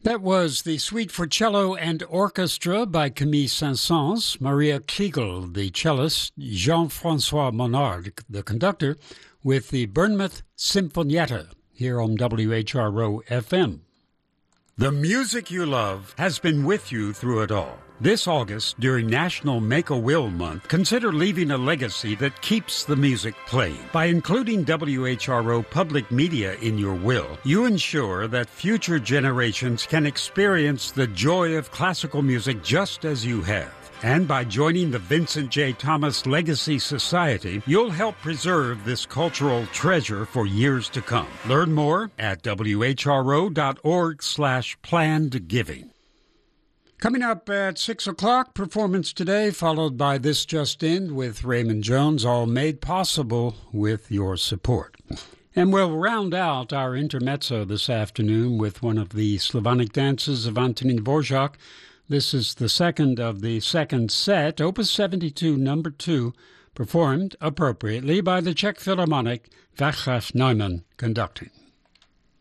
That was the Suite for Cello and Orchestra by Camille Saint-Saëns, Maria Kliegel, the cellist, Jean-François Monard, the conductor, with the Bournemouth Sinfonietta here on WHRO FM. The music you love has been with you through it all. This August, during National Make-A-Will Month, consider leaving a legacy that keeps the music playing. By including WHRO public media in your will, you ensure that future generations can experience the joy of classical music just as you have. And by joining the Vincent J. Thomas Legacy Society, you'll help preserve this cultural treasure for years to come. Learn more at whro.org/plannedgiving. Coming up at 6 o'clock, Performance Today, followed by This Just In with Raymond Jones, all made possible with your support. And we'll round out our intermezzo this afternoon with one of the Slavonic dances of Antonín Dvořák. This is the second of the second set, Opus 72, number 2, performed appropriately by the Czech Philharmonic, Václav Neumann conducting.